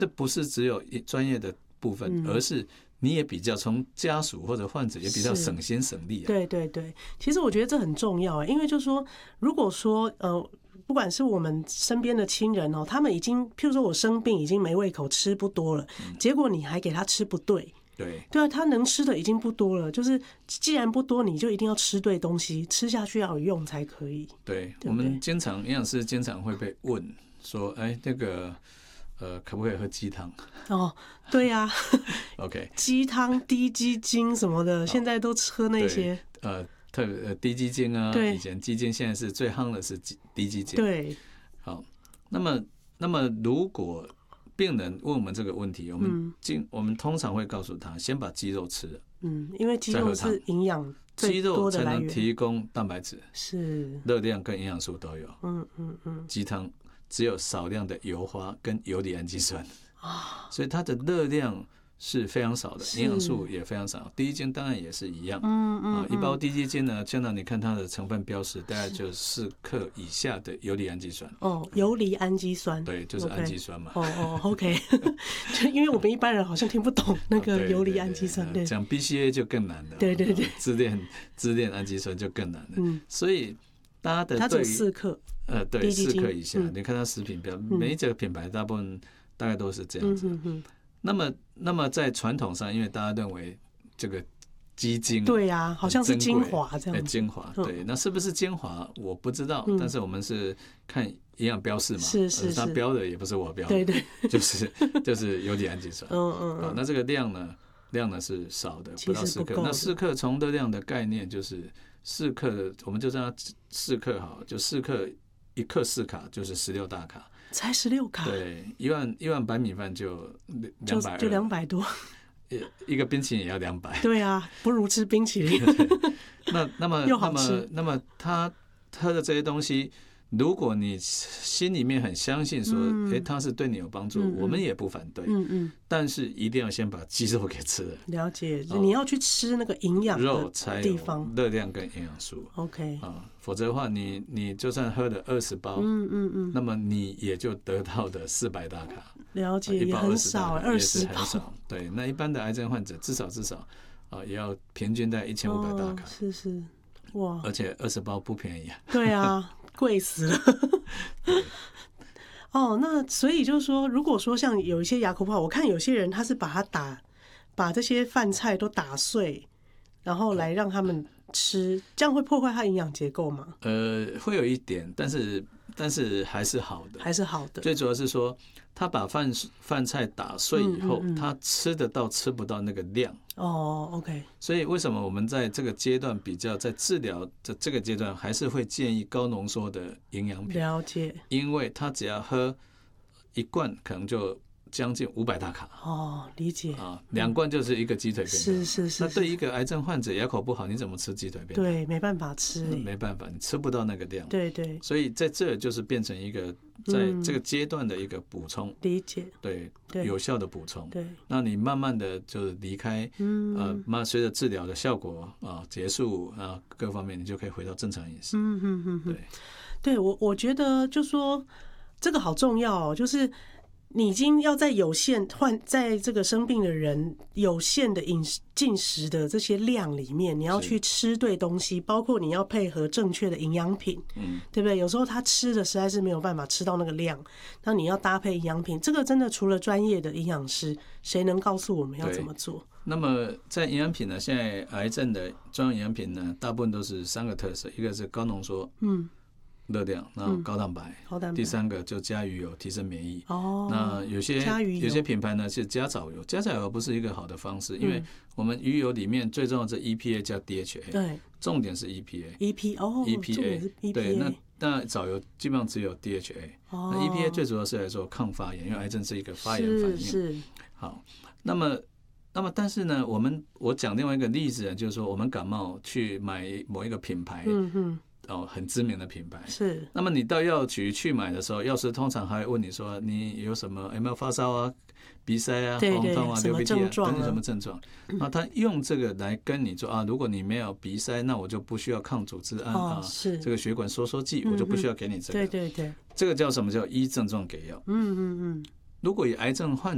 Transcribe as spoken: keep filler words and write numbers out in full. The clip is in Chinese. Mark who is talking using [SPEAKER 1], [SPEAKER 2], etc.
[SPEAKER 1] 这不是只有专业的部分，嗯、而是你也比较从家属或者患者也比较省心省力、啊。
[SPEAKER 2] 对对对，其实我觉得这很重要，因为就是说，如果说呃。不管是我们身边的亲人哦，他们已经，譬如说我生病已经没胃口，吃不多了，结果你还给他吃不对，
[SPEAKER 1] 对
[SPEAKER 2] 对啊，他能吃的已经不多了，就是既然不多，你就一定要吃对东西，吃下去要有用才可以。
[SPEAKER 1] 对，
[SPEAKER 2] 对对
[SPEAKER 1] 我们经常营养师经常会被问说，哎，那个呃，可不可以喝鸡汤？
[SPEAKER 2] 哦，对呀、啊、
[SPEAKER 1] ，OK，
[SPEAKER 2] 鸡汤、低鸡精什么的，现在都喝那些，
[SPEAKER 1] 呃。特别呃低基精啊，以前基精现在是最夯的是低基精。
[SPEAKER 2] 对，
[SPEAKER 1] 好，那么那么如果病人问我们这个问题，我们经、嗯、我们通常会告诉他，先把鸡肉吃了，
[SPEAKER 2] 嗯，因为鸡肉是营养最多的来源，
[SPEAKER 1] 鸡肉才能提供蛋白质，
[SPEAKER 2] 是
[SPEAKER 1] 热量跟营养素都有。
[SPEAKER 2] 嗯嗯嗯，
[SPEAKER 1] 鸡汤只有少量的油花跟游离氨基酸啊，所以它的热量是非常少的，营养素也非常少。低基精当然也是一样，嗯嗯、啊，一包低基精呢，现在你看它的成分标示，大概就四克以下的游离氨基酸。
[SPEAKER 2] 哦，游离氨基酸，
[SPEAKER 1] 对，就是氨基酸嘛。
[SPEAKER 2] 哦哦 ，OK， 就因为我们一般人好像听不懂那个游离氨基酸，对，
[SPEAKER 1] 讲 B C A 就更难了。
[SPEAKER 2] 对对对，
[SPEAKER 1] 自恋自恋氨基酸就更难了。嗯，所以大家的
[SPEAKER 2] 它只有四克，
[SPEAKER 1] 呃，对，四克以下，嗯、你看它食品标，每一个品牌大部分大概都是这样子。嗯嗯那么，那么在传统上，因为大家认为这个鸡精，
[SPEAKER 2] 对呀、啊，好像是精华这样子。
[SPEAKER 1] 精华，对，那是不是精华我不知道，嗯、但是我们是看营养标示嘛，
[SPEAKER 2] 是是是，
[SPEAKER 1] 它标的也不是我标的，
[SPEAKER 2] 对对，
[SPEAKER 1] 就是就是游离氨基酸，
[SPEAKER 2] 嗯嗯嗯，
[SPEAKER 1] 那这个量呢，量呢是少的，不到四克。那四克从热量的概念就是四克，我们就让它四克好，就四克一克四卡就是十六大卡。
[SPEAKER 2] 才十六卡，
[SPEAKER 1] 对，一碗一碗白米饭就两百，
[SPEAKER 2] 就两百多，
[SPEAKER 1] 一个冰淇淋也要两百。
[SPEAKER 2] 对啊，不如吃冰淇淋。
[SPEAKER 1] 那那么
[SPEAKER 2] 又好吃，
[SPEAKER 1] 那么那么他喝的这些东西，如果你心里面很相信说，哎、嗯，它是对你有帮助，嗯、我们也不反对。嗯嗯。但是一定要先把鸡肉给吃了。
[SPEAKER 2] 了解，哦、你要去吃那个营养
[SPEAKER 1] 肉才有热量跟营养素。
[SPEAKER 2] OK。
[SPEAKER 1] 啊，否则的话你，你你就算喝了二十包，嗯嗯嗯，那么你也就得到的四百大卡。
[SPEAKER 2] 了解，也很少，二十
[SPEAKER 1] 很少。对，那一般的癌症患者至少至少啊，也要平均在一千五百大卡。
[SPEAKER 2] 哦、是是。哇！
[SPEAKER 1] 而且二十包不便宜啊。
[SPEAKER 2] 对啊，贵死了。哦，那所以就是说，如果说像有一些牙口不好，我看有些人他是把它打，把这些饭菜都打碎，然后来让他们吃，这样会破坏它营养结构吗？
[SPEAKER 1] 呃，会有一点，但是但是还是好的，
[SPEAKER 2] 还是好的。
[SPEAKER 1] 最主要是说，他把饭饭菜打碎以后，嗯嗯嗯他吃得到吃不到那个量。
[SPEAKER 2] 哦 ，OK。
[SPEAKER 1] 所以为什么我们在这个阶段比较在治疗的这个阶段，还是会建议高浓缩的营养品？
[SPEAKER 2] 了解。因
[SPEAKER 1] 为他只要喝一罐，可能就将近五百大卡。
[SPEAKER 2] 哦，理解啊，
[SPEAKER 1] 两罐就是一个鸡腿便当。
[SPEAKER 2] 是是是。
[SPEAKER 1] 那对一个癌症患者牙口不好，你怎么吃鸡腿便当？
[SPEAKER 2] 对，没办法吃，
[SPEAKER 1] 没办法，你吃不到那个量。
[SPEAKER 2] 对对。
[SPEAKER 1] 所以在这就是变成一个在这个阶段的一个补充。
[SPEAKER 2] 嗯、理解。
[SPEAKER 1] 对，有效的补充。
[SPEAKER 2] 对。
[SPEAKER 1] 那你慢慢的就离开，嗯，呃，慢随着治疗的效果啊结束啊各方面，你就可以回到正常饮食。
[SPEAKER 2] 嗯嗯嗯。
[SPEAKER 1] 对。
[SPEAKER 2] 对我我觉得就说这个好重要哦，就是。你已经要在有限患在这个生病的人有限的饮食进食的这些量里面，你要去吃对东西，包括你要配合正确的营养品，嗯，对不对？有时候他吃的实在是没有办法吃到那个量，那你要搭配营养品，这个真的除了专业的营养师，谁能告诉我们要怎么做？
[SPEAKER 1] 那么在营养品呢，现在癌症的专用营养品呢，大部分都是三个特色，一个是高浓缩，嗯。热量，然后高蛋白，嗯、第三个就加鱼油提升免疫。哦，那有些有些品牌呢是加藻油，加藻油不是一个好的方式，嗯、因为我们鱼油里面最重要的是 E P A 加 D H A， 对，重点是 E P A。E
[SPEAKER 2] P 哦
[SPEAKER 1] ，E P A， 对，那那藻油基本上只有 D H A。哦，那 E P A 最主要是来做抗发炎，因为癌症是一个发炎反应。
[SPEAKER 2] 是。
[SPEAKER 1] 好，那么那么但是呢，我们我讲另外一个例子，就是说我们感冒去买某一个品牌。嗯嗯。哦，很知名的品牌
[SPEAKER 2] 是。那
[SPEAKER 1] 么你到药局去买的时候，药师通常还会问你说，你有什么有没有发烧啊、鼻塞啊、黄痛啊、流鼻涕啊等等什么症状？那他用这个来跟你说啊，如果你没有鼻塞，那我就不需要抗组织胺、哦、啊，是这个血管收缩剂，我就不需要给你这个。
[SPEAKER 2] 对对对，
[SPEAKER 1] 这个叫什么叫依症状给药？
[SPEAKER 2] 嗯嗯嗯。
[SPEAKER 1] 如果以癌症患